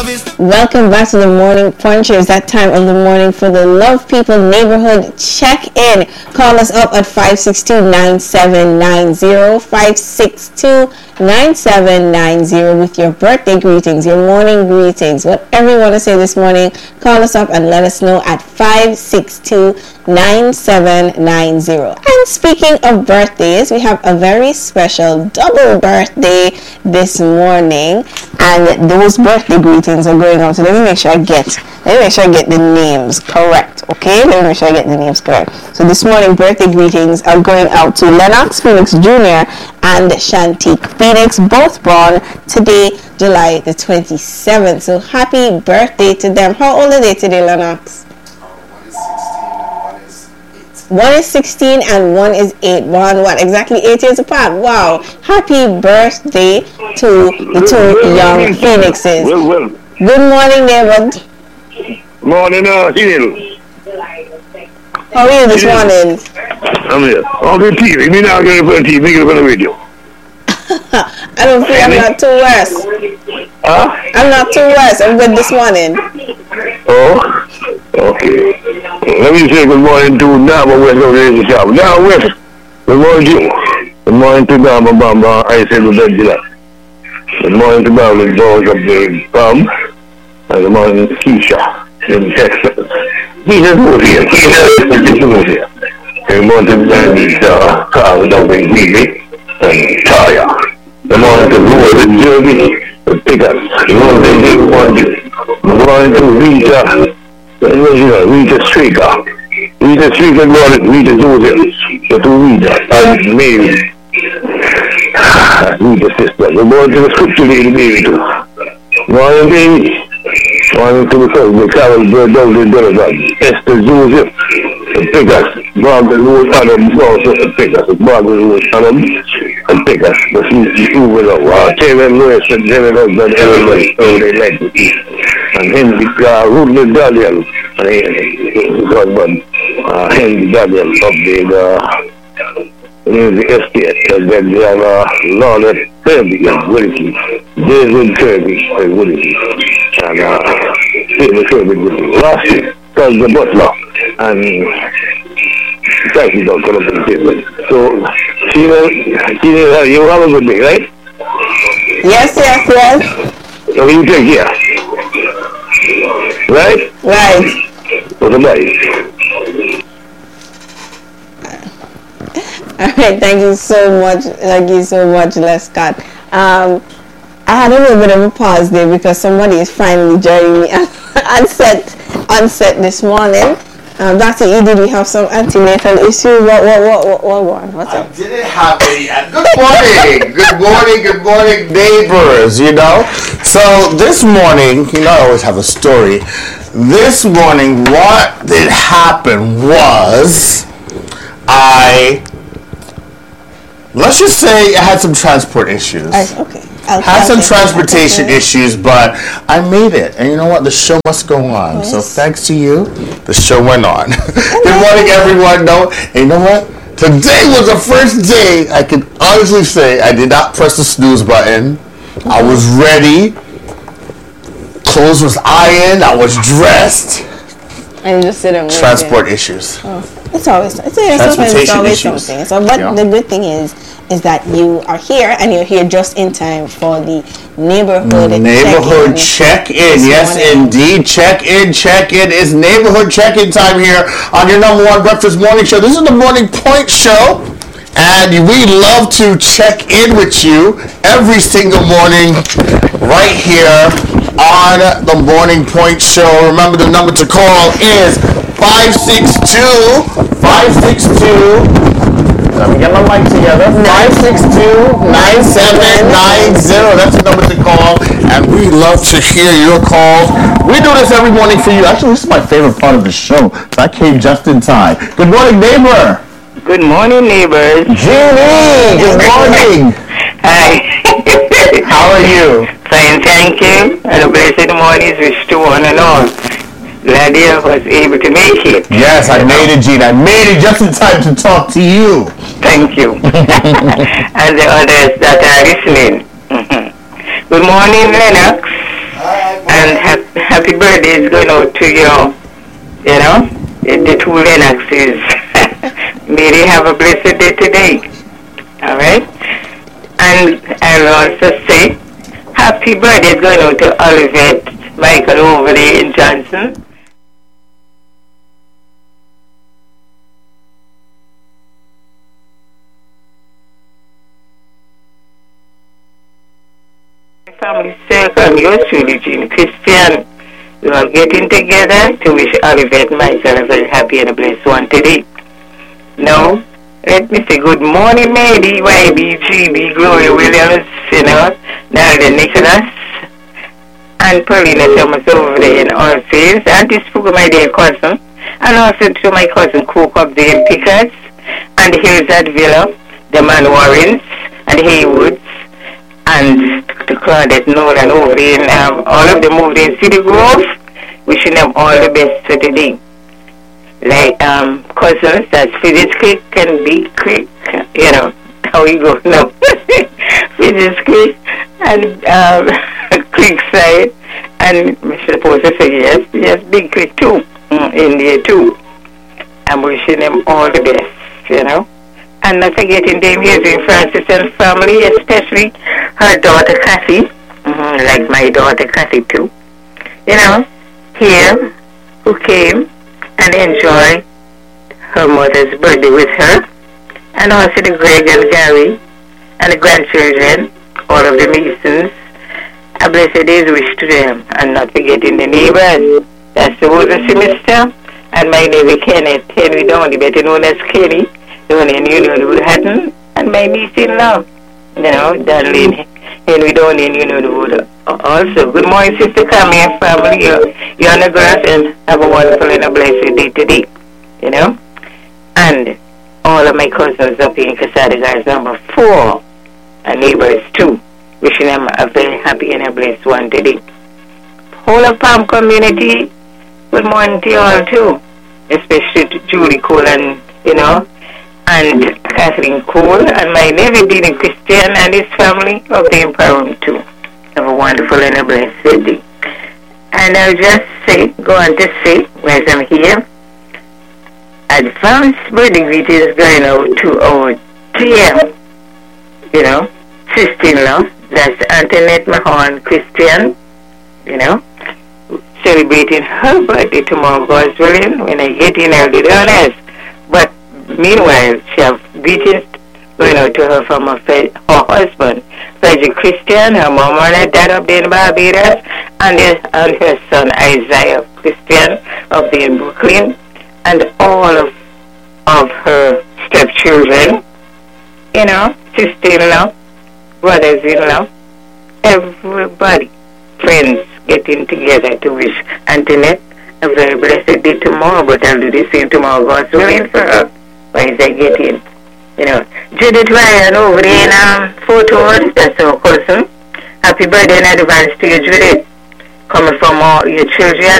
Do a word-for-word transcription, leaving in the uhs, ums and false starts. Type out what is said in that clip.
Welcome back to the Morning Puncher. It's that time of the morning for the Love People Neighborhood Check-In. Call us up at five six two, nine seven nine zero, five six two, nine seven nine zero with your birthday greetings, your morning greetings, whatever you want to say this morning. Call us up and let us know at five six two, nine seven nine zero. And speaking of birthdays, we have a very special double birthday this morning, and those birthday greetings are going on. So let me make sure I get let me make sure I get the names correct. Okay, let me make sure I get the names correct. So this morning birthday greetings are going out to Lennox Phoenix Junior and Shantique Phoenix, both born today, July the twenty-seventh. So happy birthday to them. How old are they today, Lennox? One is sixteen and one is eight. One, what, exactly eight years apart. Wow. Happy birthday to the two young Phoenixes. Well, well. Good morning, David. Morning, uh, Hill. How are you this morning? I'm here. On the T V. Me now getting for the T V. Make it on the radio. I don't think I'm not too worse. Huh? I'm not too worse. I'm good this morning. Oh, okay. Let me say good morning to Nama West over there in the shop. Nama West. Good morning to you. Good morning to Nama Bamba. I said the bed dealer. Good morning to Bamba Bones of the Bum. And good morning to Keisha in Texas. Keisha's moved here. Keisha's moved here. Good morning to Danny, uh, Carl, Dumping, Weeby, and Taya. Good morning to Lord and Jeremy, the Pickers. Good morning to David. Good morning to Rita. Rita Streaker. Rita Streaker, good morning. Rita Joseph. The two Rita. And Mary. Rita's sister. Good morning to the scripture lady, Mary, too. Good morning, baby. Good morning to the cousin, the Carol Bird, Dudley, Donovan. Esther Joseph. The Pickers. Barbara Rose Adams, also the Pickers. Barbara Rose Adams. The Pickers. The she's over there. Uh, Kevin Lewis and David Husband, everybody, oh, they like to eat. And Henry, uh, Rudley Daniel, and his husband, uh, Henry Daniel, of the, uh, the estate, and then we have, uh, Lorna Kirby and Wilkie, David Kirby and Wilkie, and, uh, David Kirby and Wilkie. Lastly, because the butler, and thank you, Doctor of the table. So, Sheila, Sheila, you have a good day, right? Yes, yes, yes. So you take care. Right? Right. What's the matter? All right, thank you so much. Thank you so much, Lescott. Um, I had a little bit of a pause there because somebody is finally joining me on set, on set this morning. Um, Doctor E, did you have some antenatal issue? What, what, what, what, what, what What's up? I didn't have any. Good morning. Good morning. Good morning, neighbors, you know. So this morning, you know, I always have a story. This morning, what did happen was I, let's just say I had some transport issues. I, okay. I'll Had some okay. transportation okay. issues, but I made it. And you know what? The show must go on. Yes. So thanks to you, the show went on. Good morning, everyone. No, and you know what? Today was the first day I can honestly say I did not press the snooze button. Mm-hmm. I was ready. Clothes was ironed. I was dressed. And you just sit and wait. Transport there. issues. Oh, it's always it's, it's, Transportation it's always issues. something. So, but Yeah. the good thing is, is that you are here and you're here just in time for the neighborhood Neighborhood check-in. check-in. Yes, morning. indeed. Check-in, check-in. It's neighborhood check-in time here on your number one breakfast morning show. This is the Morning Point Show. And we love to check in with you every single morning right here on the Morning Point Show. Remember, the number to call is five six two, five six two, let me get my mic together, five six two, nine seven nine zero. That's the number to call, and we love to hear your calls. We do this every morning for you. Actually, this is my favorite part of the show. I came just in time. Good morning, neighbor. Good morning, neighbors. Jeannie, good morning. Hi. How are you? Fine, thank you. And a blessed morning is to one and all. Glad you was able to make it. Yes, I made it, Gene. I made it just in time to talk to you. Thank you. And the others that are listening. Good morning, Lennox. Hi, And ha- happy birthday is going out to you, you know, the two Lennoxes. May they have a blessed day today. All right? And I'll also say, happy birthday is going out to Olivette Michael over there in Johnson. Family circle, yours truly, Jean Christian. We are getting together to wish Olivette Michael a very happy and a blessed one today. Now, let me say good morning, Mary, Y B, G B, Gloria Williams, you know, Nelda Nicholas, and Paulina Thomas over there in all things, and this for my dear cousin, and also to my cousin Cook up there in Pickers, and here's at Villa, the Man Warrens, and Haywoods, and to Claudette Nolan over in um, all of them over in City Grove, wishing them all the best for today. Like um, cousins, that's Phyllis Creek and Big Creek, you know, how you go now. Phyllis Creek and um, Creekside, and I'm supposed to say yes, yes, Big Creek too, mm, in there too. I'm wishing them all the best, you know. And not forgetting Dame Hazel Francis and family, especially her daughter Kathy, mm-hmm, like my daughter Kathy too, you know, here, who came and enjoyed her mother's birthday with her, and also the Greg and Gary, and the grandchildren, all of the Masons. A blessed day's wish to them, and not forgetting the neighbors. That's the older semester, and my neighbor Kenneth, Henry Downey, better known as Kenny, down in Union Hatton, and my niece-in-law, you know, Darlene Henry Downey in Union Wood. Also, good morning, Sister Camille family. You're, you're on the grass, and have a wonderful and a blessed day today, you know. And all of my cousins up here in Casada, guys, number four, and neighbors too, wishing them a very happy and a blessed one today. Whole of Palm community, good morning to you all too, especially to Julie Cole and, you know, and Kathleen Cole, and my nephew Dean Christian and his family of the Empowerment too. Have a wonderful and a blessed day. And I'll just say, go on to say, as I'm here, advance birthday greetings going out to our dear, you know, sister-in-law, that's Antoinette Mahon Christian, you know, celebrating her birthday tomorrow, God's willing. When I get in, I'll do the honors. But meanwhile, she has greetings going out to her from her, her husband, Frederick Christian, her mom and her dad up there in Barbados, and, the, and her son Isaiah Christian up there in Brooklyn, and all of, of her stepchildren, you know, sister-in-law, brothers-in-law, everybody, friends getting together to wish Antoinette a very blessed day tomorrow, but I'll do the same tomorrow, God's willing for her, when I get in. You know, Judith Ryan over there in um, Fort Worth, that's our cousin. Happy birthday in advance to you, Judith. Coming from all your children